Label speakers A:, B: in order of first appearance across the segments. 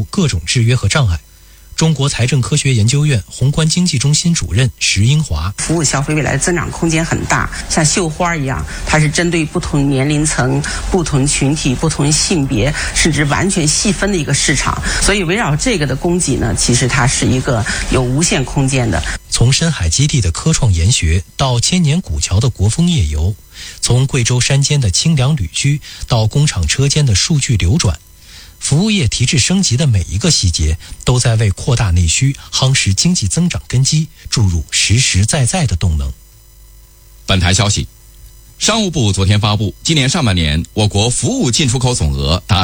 A: 各种制约和障碍。中国财政科学研究院宏观经济中心主任石英华：
B: 服务消费未来的增长空间很大，像绣花一样，它是针对不同年龄层、不同群体、不同性别，甚至完全细分的一个市场。所以围绕这个的供给呢，其实它是一个有无限空间的。
A: 从深海基地的科创研学到千年古桥的国风夜游，从贵州山间的清凉旅居到工厂车间的数据流转，服务业提质升级的每一个细节，都在为扩大内需、夯实经济增长根基注入实实在在的动能。
C: 本台消息，商务部昨天发布，今年上半年我国服务进出口总额达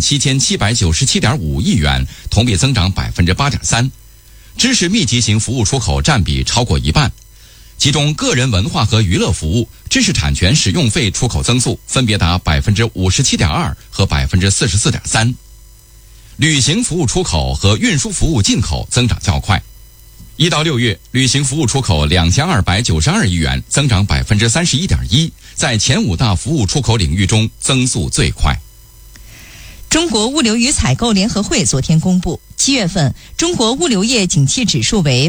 C: 37797.5亿元，同比增长 8.3%， 知识密集型服务出口占比超过一半。其中个人文化和娱乐服务、知识产权使用费出口增速分别达 57.2% 和 44.3%。旅行服务出口和运输服务进口增长较快。1到6月，旅行服务出口2292亿元，增长 31.1%， 在前5大服务出口领域中增速最快。
D: 中国物流与采购联合会昨天公布，7月份中国物流业景气指数为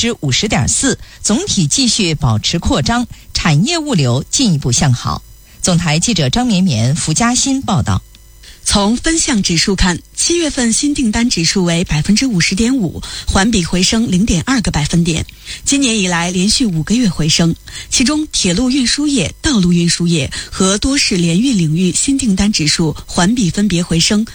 D: 50.4%， 总体继续保持扩张，产业物流进一步向好。总台记者张绵绵、付嘉欣报道。
E: 从分项指数看，7月份新订单指数为 50.5%， 环比回升 0.2个百分点，今年以来连续5个月回升。其中铁路运输业、道路运输业和多式联运领域新订单指数环比分别回升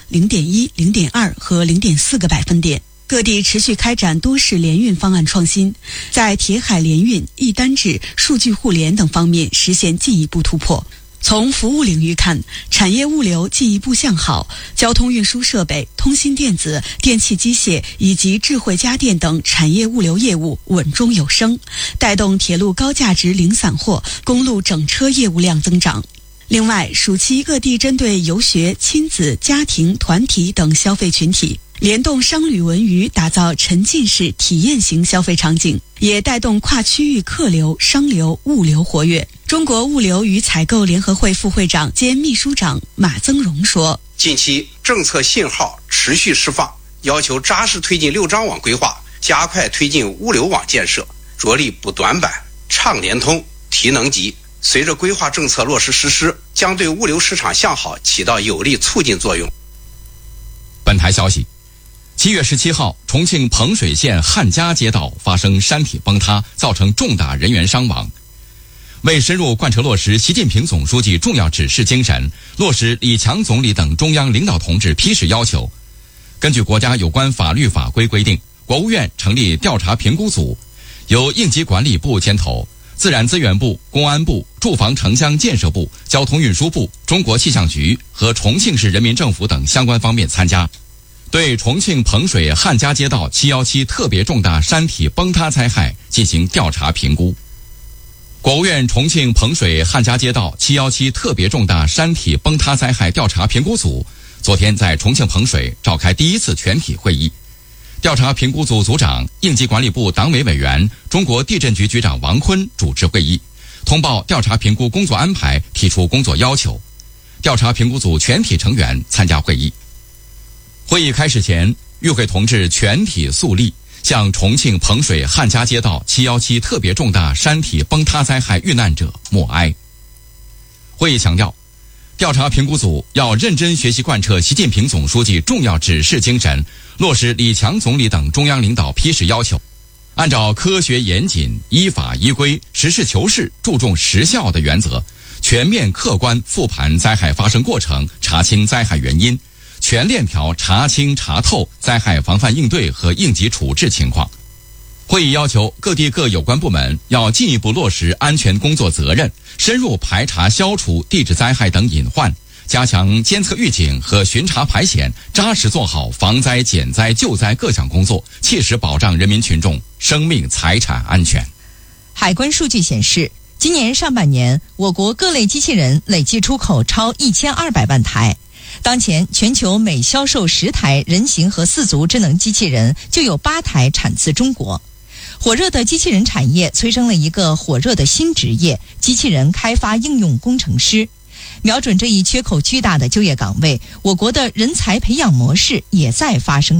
E: 0.1、0.2 和 0.4个百分点。各地持续开展多式联运方案创新，在铁海联运、一单制、数据互联等方面实现进一步突破。从服务领域看，产业物流进一步向好，交通运输设备、通信电子、电气机械以及智慧家电等产业物流业务稳中有升，带动铁路高价值零散货、公路整车业务量增长。另外，暑期各地针对游学、亲子、家庭、团体等消费群体，联动商旅文娱，打造沉浸式体验型消费场景，也带动跨区域客流、商流、物流活跃。中国物流与采购联合会副会长兼秘书长马增荣说：
F: 近期政策信号持续释放，要求扎实推进6张网规划，加快推进物流网建设，着力补短板、畅联通、提能级。随着规划政策落实实施，将对物流市场向好起到有力促进作用。
C: 本台消息，7月17号，重庆彭水县汉家街道发生山体崩塌，造成重大人员伤亡。为深入贯彻落实习近平总书记重要指示精神，落实李强总理等中央领导同志批示要求，根据国家有关法律法规规定，国务院成立调查评估组，由应急管理部牵头，自然资源部、公安部、住房城乡建设部、交通运输部、中国气象局和重庆市人民政府等相关方面参加，对重庆彭水汉家街道717特别重大山体崩塌灾害进行调查评估。国务院重庆彭水汉家街道717特别重大山体崩塌灾害调查评估组昨天在重庆彭水召开第1次全体会议。调查评估组组长、应急管理部党委委员、中国地震局局长王坤主持会议，通报调查评估工作安排，提出工作要求。调查评估组全体成员参加会议。会议开始前，与会同志全体肃立，向重庆彭水汉家街道717特别重大山体崩塌灾害遇难者默哀。会议强调，调查评估组要认真学习贯彻习近平总书记重要指示精神，落实李强总理等中央领导批示要求，按照科学严谨、依法依规、实事求是、注重实效的原则，全面客观复盘灾害发生过程，查清灾害原因，全链条查清查透灾害防范应对和应急处置情况。会议要求各地各有关部门要进一步落实安全工作责任，深入排查消除地质灾害等隐患，加强监测预警和巡查排险，扎实做好防灾减灾救灾各项工作，切实保障人民群众生命财产安全。
D: 海关数据显示，今年上半年我国各类机器人累计出口超1200万台。当前全球每销售10台人形和4足智能机器人，就有8台产自中国。火热的机器人产业催生了一个火热的新职业——机器人开发应用工程师。瞄准这一缺口巨大的就业岗位，我国的人才培养模式也在发生